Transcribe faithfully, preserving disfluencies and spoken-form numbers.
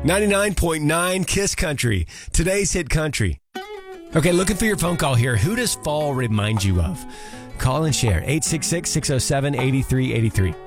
ninety-nine point nine Kiss Country. Today's hit country. Okay, looking for your phone call here. Who does fall remind you of? Call and share. eight six six, six oh seven, eight three eight three.